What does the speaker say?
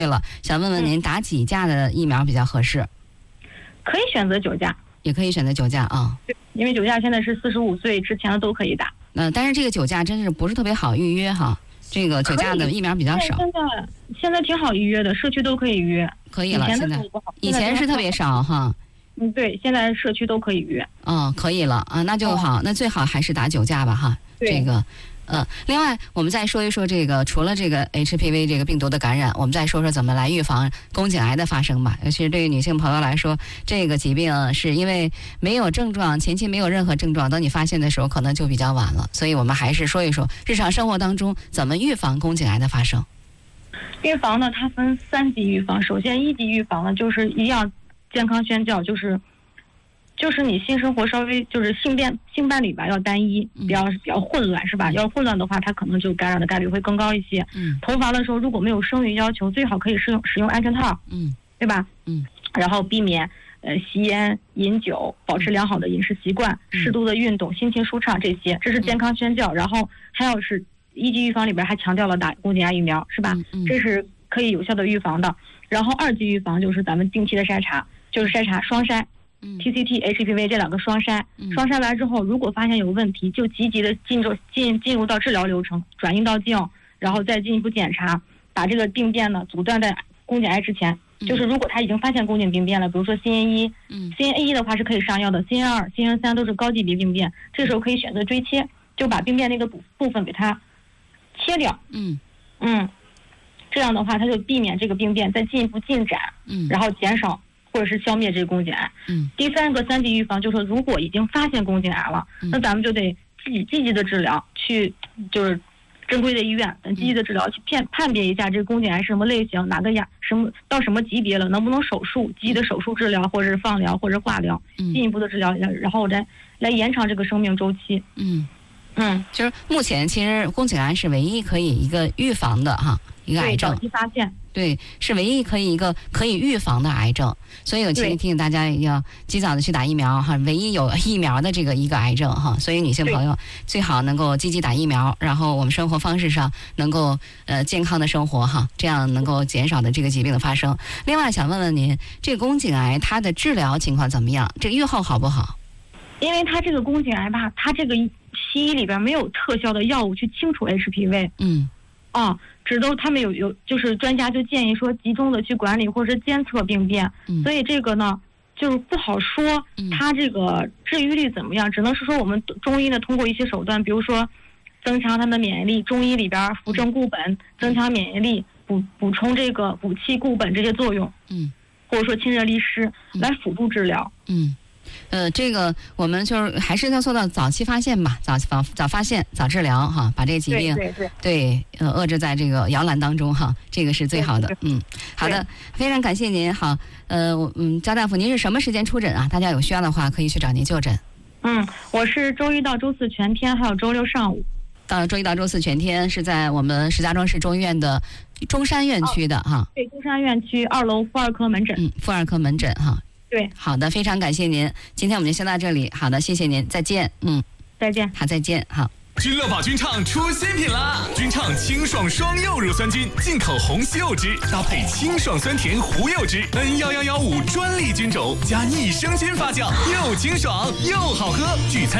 对了，想问问您打几价的疫苗比较合适？ 可以选择9价， 也可以选择9价啊。 对，因为9价现在是45岁之前的都可以打。 但是这个9价真是不是特别好预约哈，这个9价的疫苗比较少。 现在挺好预约的，社区都可以预约。 可以了，现在以前是特别少哈。 对，现在社区都可以预约。 可以了啊，那就好，那最好还是打9价吧哈。这个。另外我们再说一说这个，除了这个 HPV 这个病毒的感染，我们再说说怎么来预防宫颈癌的发生吧。尤其是对于女性朋友来说，这个疾病是因为没有症状，前期没有任何症状，等你发现的时候可能就比较晚了。所以我们还是说一说日常生活当中怎么预防宫颈癌的发生。 预防呢，它分3级预防。首先1级预防呢，就是一定要健康宣教，就是你性生活稍微就是性伴侣吧要单一，比较混乱是吧？要混乱的话，它可能就感染的概率会更高一些。同房的时候如果没有生育要求，最好可以使用安全套，对吧？然后避免吸烟、饮酒，保持良好的饮食习惯，适度的运动，心情舒畅，这是健康宣教。然后还有是1级预防里边还强调了打宫颈癌疫苗，是吧？这是可以有效的预防的。然后2级预防就是咱们定期的筛查，就是筛查双筛。TCT、HPV 这2个双筛完之后，如果发现有问题，就积极的进入到治疗流程，转阴道镜，然后再进一步检查，把这个病变呢阻断在宫颈癌之前。就是如果他已经发现宫颈病变了，比如说CNA1，CNA1的话是可以上药的，CN2、CN3都是高级别病变，这时候可以选择追切，就把病变那个部分给它切掉。这样的话，它就避免这个病变再进一步进展，然后减少或者是消灭这个宫颈癌。第3级预防就是说，如果已经发现宫颈癌了，那咱们就得积极的治疗，去就是正规的医院积极的治疗，去判别一下这个宫颈癌是什么类型，到什么级别了，能不能手术，积极的手术治疗，或者是放疗，或者是化疗，进一步的治疗，然后来延长这个生命周期。 就是目前其实宫颈癌是唯一可以一个预防的哈，一个癌症， 早期发现。 对，是唯一可以预防的癌症，所以我提醒大家要及早的去打疫苗哈，唯一有疫苗的这个一个癌症哈，所以女性朋友最好能够积极打疫苗，然后我们生活方式上能够健康的生活哈，这样能够减少的这个疾病的发生。另外想问问您，这个宫颈癌它的治疗情况怎么样？这个预后好不好？ 因为它这个宫颈癌吧，它这个西医里边没有特效的药物去清除 HPV。只都他们有就是专家就建议说集中的去管理或者监测病变，所以这个呢就是不好说它这个治愈率怎么样，只能是说我们中医呢通过一些手段，比如说增强它的免疫力，中医里边扶正固本，增强免疫力，补充这个补气固本这些作用，或者说清热利湿来辅助治疗。 这个我们就是还是要做到早期发现吧，早发现早治疗哈，把这个疾病对遏制在这个摇篮当中哈，这个是最好的。好的，非常感谢您。好，焦大夫，您是什么时间出诊啊？大家有需要的话可以去找您就诊。 我是周一到周四全天，还有周六上午。 周一到周四全天是在我们石家庄市中医院的中山院区的哈。 对，中山院区2楼妇儿科门诊。 妇儿科门诊哈。 对， 好的，非常感谢您。今天我们就先到这里。好的，谢谢您，再见。 再见。 好，再见。好。 君乐宝君畅出新品啦！君畅清爽双柚乳酸菌，进口红西柚汁，搭配清爽酸甜胡柚汁，N1115专利菌种，加益生菌发酵，又清爽又好喝。聚餐